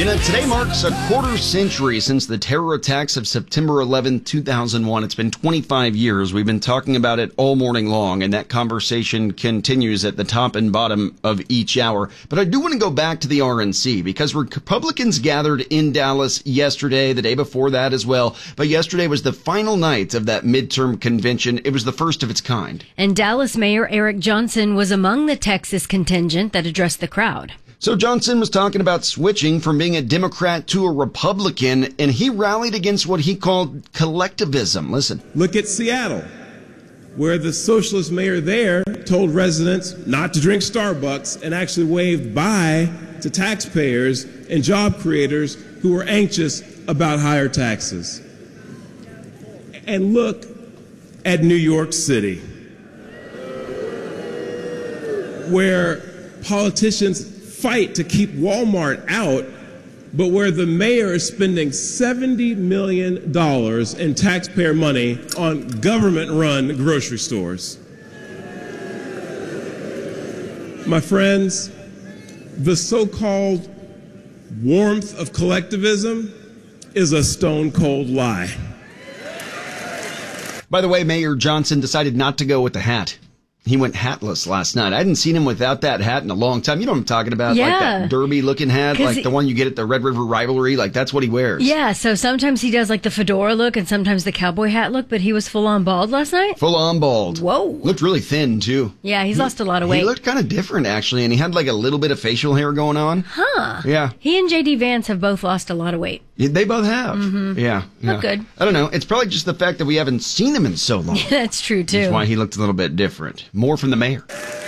You know, today marks a quarter century since the terror attacks of September 11, 2001. It's been 25 years. We've been talking about it all morning long, and that conversation continues at the top and bottom of each hour. But I do want to go back to the RNC because Republicans gathered in Dallas yesterday, the day before that as well. But yesterday was the final night of that midterm convention. It was the first of its kind. And Dallas Mayor Eric Johnson was among the Texas contingent that addressed the crowd. So Johnson was talking about switching from being a Democrat to a Republican, and he rallied against what he called collectivism. Listen. Look at Seattle, where the socialist mayor there told residents not to drink Starbucks and actually waved bye to taxpayers and job creators who were anxious about higher taxes. And look at New York City, where politicians fight to keep Walmart out, but where the mayor is spending $70 million in taxpayer money on government-run grocery stores. My friends, the so-called warmth of collectivism is a stone-cold lie. By the way, Mayor Johnson decided not to go with the hat. He went hatless last night. I hadn't seen him without that hat in a long time. You know what I'm talking about? Yeah. Like that derby-looking hat, like the one you get at the Red River Rivalry. Like, that's what he wears. Yeah, so sometimes he does like the fedora look and sometimes the cowboy hat look, but he was full-on bald last night? Full-on bald. Whoa. Looked really thin, too. Yeah, he's lost a lot of weight. He looked kind of different, actually, and he had like a little bit of facial hair going on. Huh. Yeah. He and J.D. Vance have both lost a lot of weight. They both have. Mm-hmm. Yeah. Not good. I don't know. It's probably just the fact that we haven't seen him in so long. That's true, too. That's why he looked a little bit different. More from the mayor.